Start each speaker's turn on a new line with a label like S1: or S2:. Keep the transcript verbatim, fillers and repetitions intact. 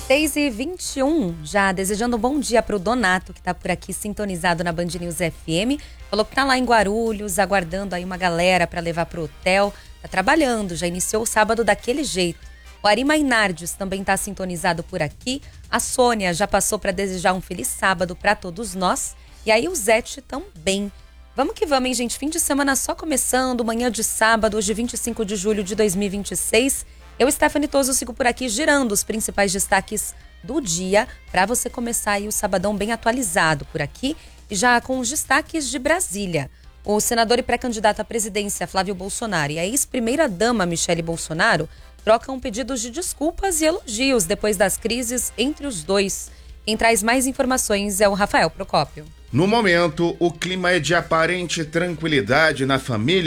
S1: seis e vinte e um, já desejando um bom dia para o Donato, que está por aqui sintonizado na Band News F M. Falou que tá lá em Guarulhos, aguardando aí uma galera para levar pro hotel. Tá trabalhando, já iniciou o sábado daquele jeito. O Ari Mainardes também tá sintonizado por aqui. A Sônia já passou para desejar um feliz sábado para todos nós. E aí o Zete também. Vamos que vamos, hein, gente? Fim de semana só começando, manhã de sábado, hoje vinte e cinco de julho de dois mil e vinte e seis. Eu, Stephanie Toso, sigo por aqui girando os principais destaques do dia para você começar aí o sabadão bem atualizado por aqui e já com os destaques de Brasília. O senador e pré-candidato à presidência Flávio Bolsonaro e a ex-primeira-dama Michele Bolsonaro trocam pedidos de desculpas e elogios depois das crises entre os dois. Quem traz mais informações é o Rafael Procópio.
S2: No momento, o clima é de aparente tranquilidade na família